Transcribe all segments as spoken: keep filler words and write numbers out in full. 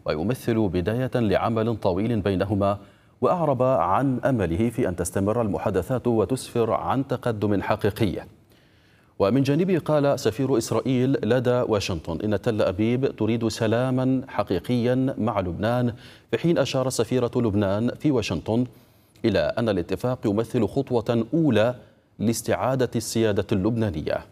ويمثل بداية لعمل طويل بينهما، وأعرب عن أمله في أن تستمر المحادثات وتسفر عن تقدم حقيقي. ومن جانبه قال سفير إسرائيل لدى واشنطن إن تل أبيب تريد سلاما حقيقيا مع لبنان، في حين أشار سفيرة لبنان في واشنطن إلى أن الاتفاق يمثل خطوة أولى لاستعادة السيادة اللبنانية.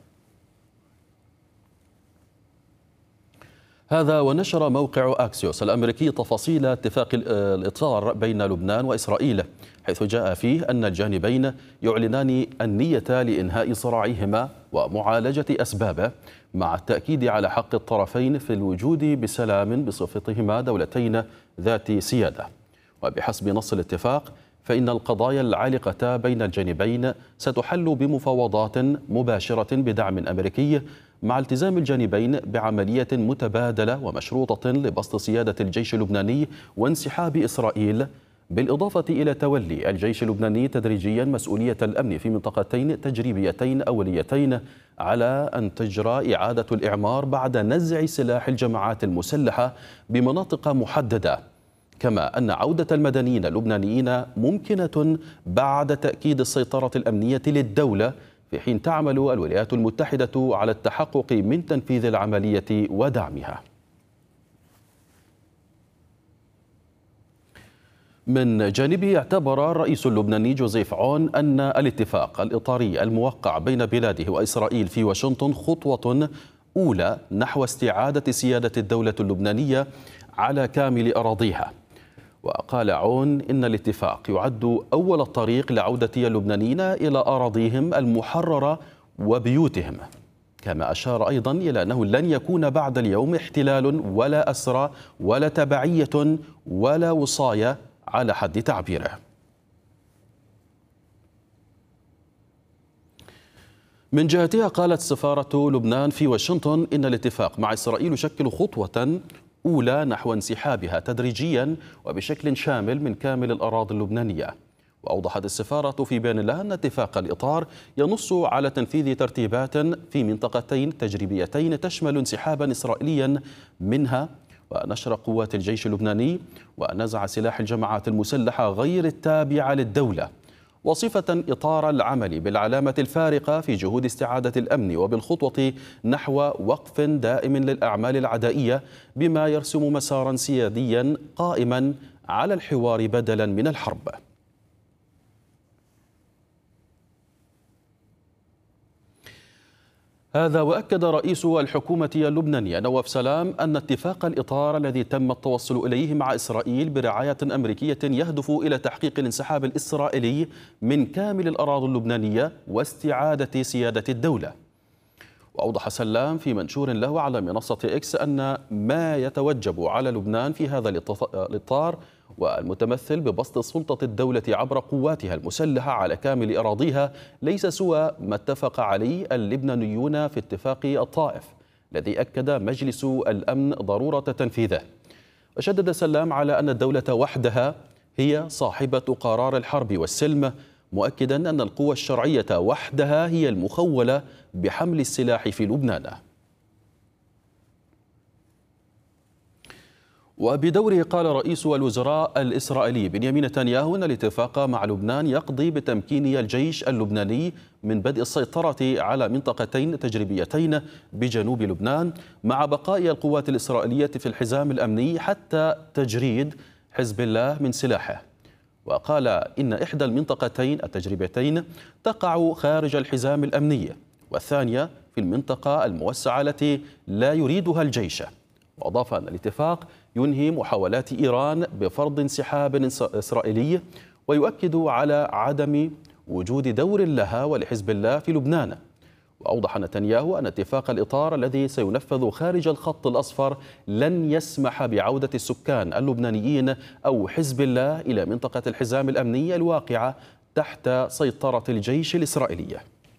هذا ونشر موقع أكسيوس الأمريكي تفاصيل اتفاق الإطار بين لبنان وإسرائيل، حيث جاء فيه أن الجانبين يعلنان النية لإنهاء صراعهما ومعالجة أسبابه، مع التأكيد على حق الطرفين في الوجود بسلام بصفتهما دولتين ذات سيادة. وبحسب نص الاتفاق فإن القضايا العالقة بين الجانبين ستحل بمفاوضات مباشرة بدعم أمريكي، مع التزام الجانبين بعملية متبادلة ومشروطة لبسط سيادة الجيش اللبناني وانسحاب إسرائيل، بالإضافة إلى تولي الجيش اللبناني تدريجيا مسؤولية الأمن في منطقتين تجريبيتين أوليتين، على أن تجرى إعادة الإعمار بعد نزع سلاح الجماعات المسلحة بمناطق محددة، كما أن عودة المدنيين اللبنانيين ممكنة بعد تأكيد السيطرة الأمنية للدولة، في حين تعمل الولايات المتحدة على التحقق من تنفيذ العملية ودعمها. من جانبه اعتبر الرئيس اللبناني جوزيف عون أن الاتفاق الإطاري الموقع بين بلاده وإسرائيل في واشنطن خطوة أولى نحو استعادة سيادة الدولة اللبنانية على كامل أراضيها. وقال عون إن الاتفاق يعد أول الطريق لعودة اللبنانيين إلى أراضيهم المحررة وبيوتهم، كما أشار أيضا إلى أنه لن يكون بعد اليوم احتلال ولا أسرى ولا تبعية ولا وصاية على حد تعبيره. من جهتها قالت سفارة لبنان في واشنطن إن الاتفاق مع إسرائيل يشكل خطوة أولى نحو انسحابها تدريجيا وبشكل شامل من كامل الأراضي اللبنانية. وأوضحت السفارة في بيان لها أن اتفاق الإطار ينص على تنفيذ ترتيبات في منطقتين تجريبيتين تشمل انسحابا إسرائيليا منها، ونشر قوات الجيش اللبناني، ونزع سلاح الجماعات المسلحة غير التابعة للدولة، وصفة إطار العمل بالعلامة الفارقة في جهود استعادة الأمن وبالخطوة نحو وقف دائم للأعمال العدائية، بما يرسم مسارا سياديا قائما على الحوار بدلا من الحرب. هذا وأكد رئيس الحكومة اللبنانية نواف سلام أن اتفاق الإطار الذي تم التوصل إليه مع إسرائيل برعاية أمريكية يهدف إلى تحقيق الانسحاب الإسرائيلي من كامل الأراضي اللبنانية واستعادة سيادة الدولة. وأوضح سلام في منشور له على منصة إكس أن ما يتوجب على لبنان في هذا الإطار والمتمثل ببسط سلطة الدولة عبر قواتها المسلحة على كامل أراضيها ليس سوى ما اتفق عليه اللبنانيون في اتفاق الطائف الذي أكد مجلس الأمن ضرورة تنفيذه. وشدد سلام على أن الدولة وحدها هي صاحبة قرار الحرب والسلم، مؤكدا أن القوى الشرعية وحدها هي المخولة بحمل السلاح في لبنان. وبدوره قال رئيس الوزراء الإسرائيلي بنيامين نتنياهو أن الاتفاق مع لبنان يقضي بتمكين الجيش اللبناني من بدء السيطرة على منطقتين تجريبيتين بجنوب لبنان، مع بقاء القوات الإسرائيلية في الحزام الأمني حتى تجريد حزب الله من سلاحه. وقال إن إحدى المنطقتين التجريبيتين تقع خارج الحزام الأمني، والثانية في المنطقة الموسعة التي لا يريدها الجيش. وأضاف أن الاتفاق ينهي محاولات إيران بفرض انسحاب إسرائيلي، ويؤكد على عدم وجود دور لها ولحزب الله في لبنان. وأوضح نتنياهو أن اتفاق الإطار الذي سينفذ خارج الخط الأصفر لن يسمح بعودة السكان اللبنانيين أو حزب الله إلى منطقة الحزام الأمني الواقعة تحت سيطرة الجيش الإسرائيلي.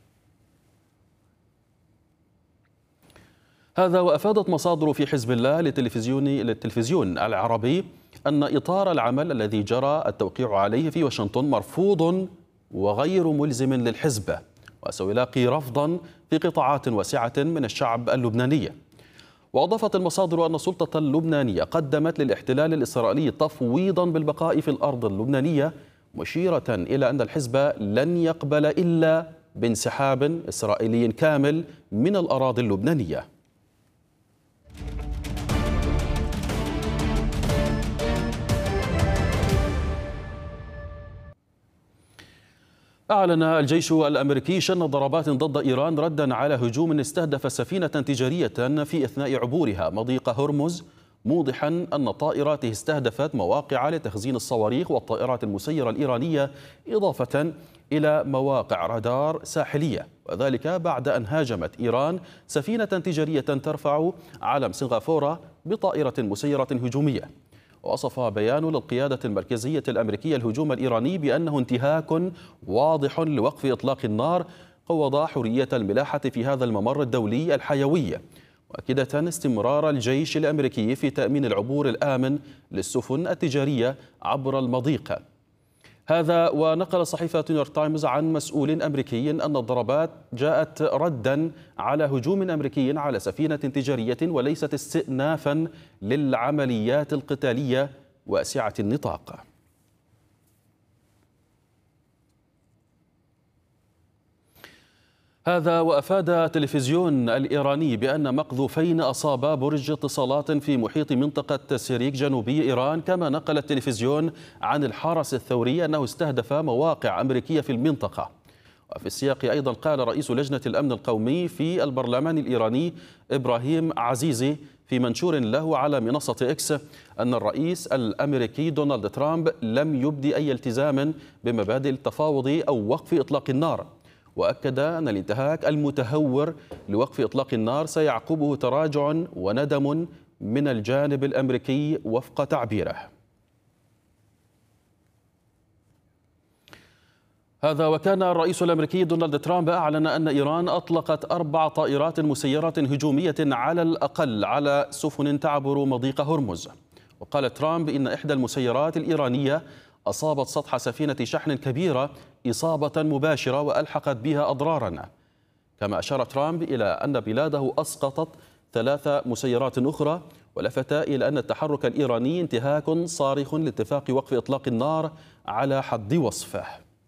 هذا وأفادت مصادر في حزب الله للتلفزيون للتلفزيون العربي أن إطار العمل الذي جرى التوقيع عليه في واشنطن مرفوض وغير ملزم للحزب، وسيلاقي رفضا في قطاعات واسعة من الشعب اللبناني. وأضافت المصادر أن السلطة اللبنانية قدمت للاحتلال الإسرائيلي تفويضا بالبقاء في الأرض اللبنانية، مشيرة إلى أن الحزب لن يقبل إلا بانسحاب إسرائيلي كامل من الأراضي اللبنانية. أعلن الجيش الأمريكي شن ضربات ضد إيران ردا على هجوم استهدف سفينة تجارية في أثناء عبورها مضيق هرمز، موضحا أن طائراته استهدفت مواقع لتخزين الصواريخ والطائرات المسيرة الإيرانية، إضافة إلى مواقع رادار ساحلية، وذلك بعد أن هاجمت إيران سفينة تجارية ترفع علم سنغافورة بطائرة مسيرة هجومية. ووصف بيان للقيادة المركزية الأمريكية الهجوم الإيراني بأنه انتهاك واضح لوقف إطلاق النار، قوض حرية الملاحة في هذا الممر الدولي الحيوي، مؤكدة استمرار الجيش الأمريكي في تأمين العبور الآمن للسفن التجارية عبر المضيق. هذا ونقل صحيفة نيويورك تايمز عن مسؤول أمريكي أن الضربات جاءت ردا على هجوم أمريكي على سفينة تجارية وليست استئنافا للعمليات القتالية واسعة النطاق. هذا وأفاد التلفزيون الإيراني بأن مقذوفين أصابا برج اتصالات في محيط منطقة سيريك جنوبي إيران، كما نقل التلفزيون عن الحرس الثوري أنه استهدف مواقع أمريكية في المنطقة. وفي السياق أيضا قال رئيس لجنة الأمن القومي في البرلمان الإيراني إبراهيم عزيزي في منشور له على منصة إكس أن الرئيس الأمريكي دونالد ترامب لم يبدي أي التزام بمبادئ التفاوض أو وقف إطلاق النار، وأكد أن الانتهاك المتهور لوقف إطلاق النار سيعقبه تراجع وندم من الجانب الأمريكي وفق تعبيره. هذا وكان الرئيس الأمريكي دونالد ترامب أعلن أن إيران أطلقت أربع طائرات مسيرة هجومية على الأقل على سفن تعبر مضيق هرمز. وقال ترامب إن إحدى المسيرات الإيرانية أصابت سطح سفينة شحن كبيرة إصابة مباشرة وألحقت بها أضرارا. كما أشار ترامب إلى أن بلاده أسقطت ثلاث مسيرات أخرى، ولفت إلى أن التحرك الإيراني انتهاك صارخ لاتفاق وقف إطلاق النار على حد وصفه.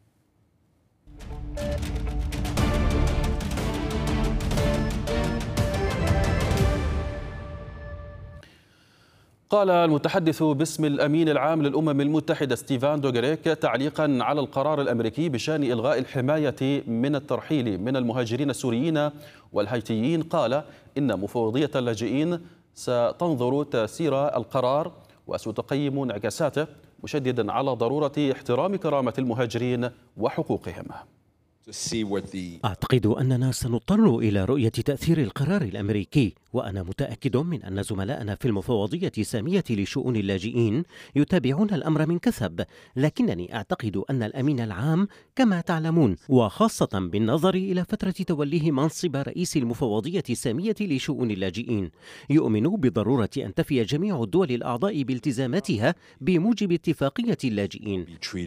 قال المتحدث باسم الأمين العام للأمم المتحدة ستيفان دوغريك تعليقا على القرار الأمريكي بشأن إلغاء الحماية من الترحيل من المهاجرين السوريين والهايتيين، قال إن مفوضية اللاجئين ستنظر تأثير القرار وستقيم انعكاساته، مشددا على ضرورة احترام كرامة المهاجرين وحقوقهم. أعتقد أننا سنضطر إلى رؤية تأثير القرار الأمريكي، وأنا متأكد من أن زملائنا في المفوضية السامية لشؤون اللاجئين يتابعون الأمر من كثب، لكنني أعتقد أن الأمين العام كما تعلمون، وخاصة بالنظر إلى فترة توليه منصب رئيس المفوضية السامية لشؤون اللاجئين، يؤمن بضرورة أن تفي جميع الدول الأعضاء بالتزاماتها بموجب اتفاقية اللاجئين.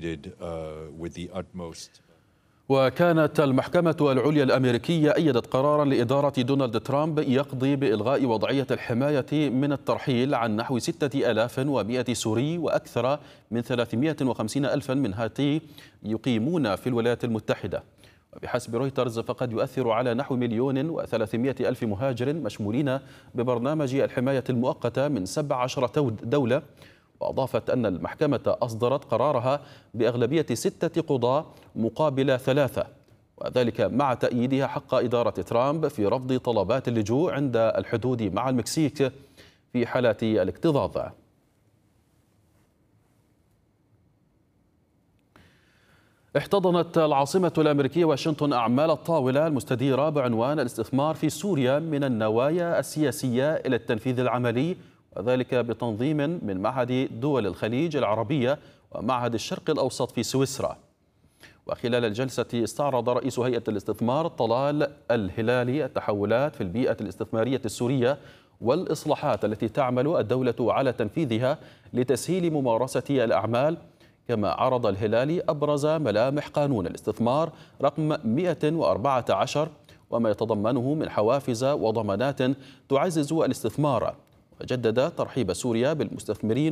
وكانت المحكمة العليا الأمريكية أيدت قرارا لإدارة دونالد ترامب يقضي بإلغاء وضعية الحماية من الترحيل عن نحو ستة آلاف ومئة سوري وأكثر من ثلاثمئة وخمسين ألفا من هاتي يقيمون في الولايات المتحدة. وبحسب رويترز فقد يؤثر على نحو مليون وثلاثمئة ألف مهاجر مشمولين ببرنامج الحماية المؤقتة من سبع عشرة دولة. وأضافت أن المحكمة أصدرت قرارها بأغلبية ستة قضاة مقابل ثلاثة، وذلك مع تأييدها حق إدارة ترامب في رفض طلبات اللجوء عند الحدود مع المكسيك في حالات الاكتظاظ. احتضنت العاصمة الأمريكية واشنطن أعمال الطاولة المستديرة بعنوان الاستثمار في سوريا من النوايا السياسية إلى التنفيذ العملي، وذلك بتنظيم من معهد دول الخليج العربية ومعهد الشرق الأوسط في سويسرا. وخلال الجلسة استعرض رئيس هيئة الاستثمار طلال الهلالي التحولات في البيئة الاستثمارية السورية والإصلاحات التي تعمل الدولة على تنفيذها لتسهيل ممارسة الأعمال. كما عرض الهلالي أبرز ملامح قانون الاستثمار رقم مئة وأربعة عشر، وما يتضمنه من حوافز وضمانات تعزز الاستثمار. وجدد ترحيب سوريا بالمستثمرين